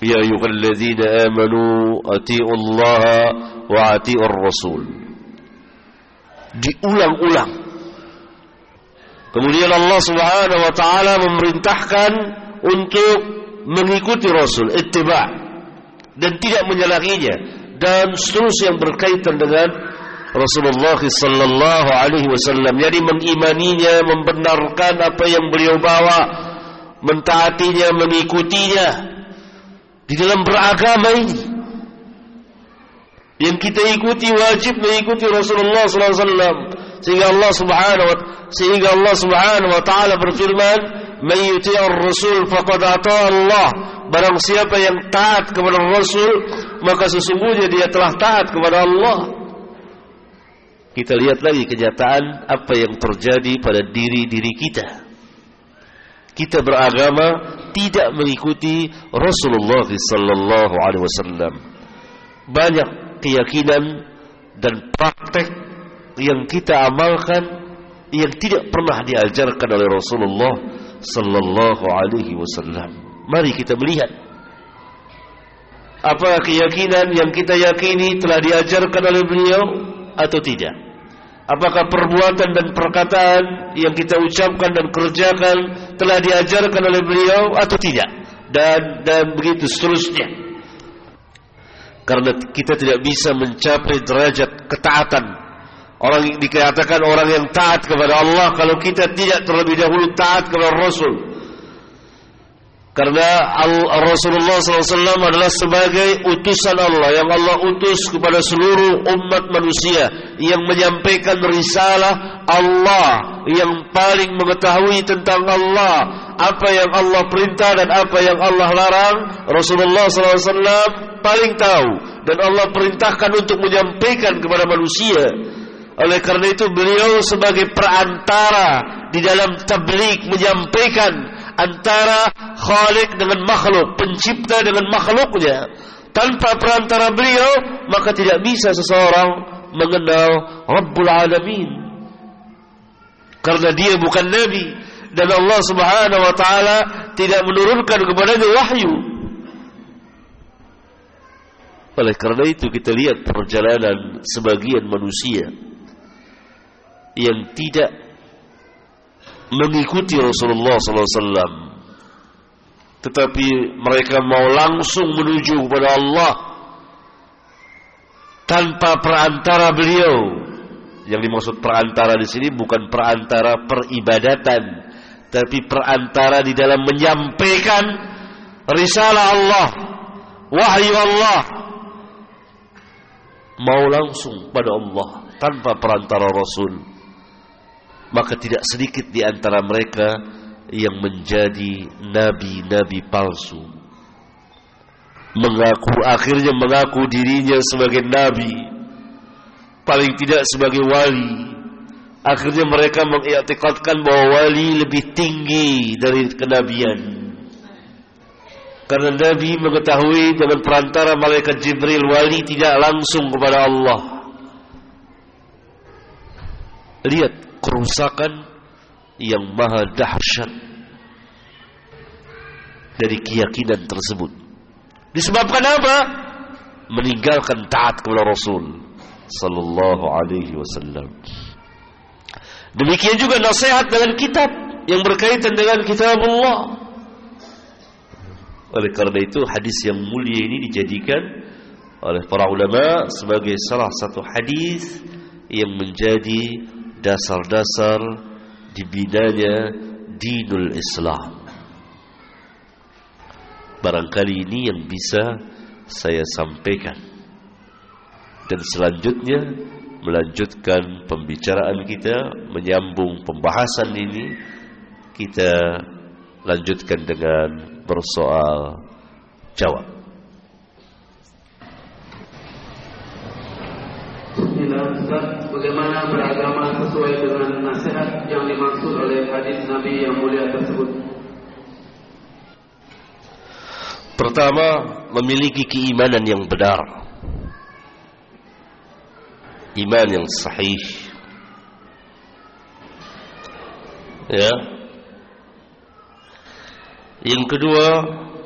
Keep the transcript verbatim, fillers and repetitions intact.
Ya ayyuhalladzina amanu atiiullaha wa atiiur rasul. Diulang-ulang. Kemudian Allah Subhanahu wa taala memerintahkan untuk mengikuti Rasul, ittiba', dan tidak menyalahinya, dan seterusnya yang berkaitan dengan Rasulullah sallallahu alaihi wasallam. Jadi mengimaninya, membenarkan apa yang beliau bawa, mentaatinya, mengikutinya di dalam beragama ini. Yang kita ikuti wajib mengikuti Rasulullah sallallahu alaihi wasallam. Sehingga Allah Subhanahu wa sehingga Allah Subhanahu wa taala berfirman, "Man yuti'ir rasul faqad ata'a Allah." Barang siapa yang taat kepada Rasul, maka sesungguhnya dia telah taat kepada Allah. Kita lihat lagi kenyataan apa yang terjadi pada diri-diri kita. Kita beragama tidak mengikuti Rasulullah sallallahu alaihi wasallam. Banyak keyakinan dan praktek yang kita amalkan yang tidak pernah diajarkan oleh Rasulullah sallallahu alaihi wasallam. Mari kita melihat apa keyakinan yang kita yakini telah diajarkan oleh beliau atau tidak. Apakah perbuatan dan perkataan yang kita ucapkan dan kerjakan telah diajarkan oleh beliau atau tidak, dan dan begitu seterusnya. Karena kita tidak bisa mencapai derajat ketaatan. Orang yang dikatakan orang yang taat kepada Allah kalau kita tidak terlebih dahulu taat kepada Rasul. Karena Rasulullah sallallahu alaihi wasallam adalah sebagai utusan Allah yang Allah utus kepada seluruh umat manusia, yang menyampaikan risalah Allah, yang paling mengetahui tentang Allah, apa yang Allah perintah dan apa yang Allah larang. Rasulullah sallallahu alaihi wasallam paling tahu, dan Allah perintahkan untuk menyampaikan kepada manusia. Oleh karena itu beliau sebagai perantara di dalam tabligh, menyampaikan antara Khaliq dengan makhluk, pencipta dengan makhluknya. Tanpa perantara beliau maka tidak bisa seseorang mengenal Rabbul Alamin, karena dia bukan Nabi, dan Allah Subhanahu wa ta'ala tidak menurunkan kepadanya wahyu. Oleh karena itu kita lihat perjalanan sebagian manusia yang tidak mengikuti Rasulullah sallallahu alaihi wasallam, tetapi mereka mau langsung menuju kepada Allah tanpa perantara beliau. Yang dimaksud perantara di sini bukan perantara peribadatan, tapi perantara di dalam menyampaikan risalah Allah, wahyu Allah. Mau langsung pada Allah tanpa perantara Rasul. Maka tidak sedikit di antara mereka yang menjadi nabi-nabi palsu. Mengaku akhirnya mengaku dirinya sebagai nabi, paling tidak sebagai wali. Akhirnya mereka mengiktikadkan bahwa wali lebih tinggi dari kenabian. Karena Nabi mengetahui dengan perantara malaikat Jibril, wali tidak langsung kepada Allah. Lihat kerusakan yang maha dahsyat dari keyakinan tersebut. Disebabkan apa? Meninggalkan taat kepada Rasul sallallahu alaihi wasallam. Demikian juga nasihat dengan kitab yang berkaitan dengan kitab Allah. Oleh karena itu hadis yang mulia ini dijadikan oleh para ulama sebagai salah satu hadis yang menjadi dasar-dasar dibinanya dinul Islam. Barangkali ini yang bisa saya sampaikan, dan selanjutnya melanjutkan pembicaraan kita, menyambung pembahasan ini, kita lanjutkan dengan bersoal jawab. Ustaz, bagaimana beragama sesuai dengan nasihat yang dimaksud oleh hadis Nabi yang mulia tersebut? Pertama, memiliki keimanan yang benar, iman yang sahih. Ya. Yang kedua,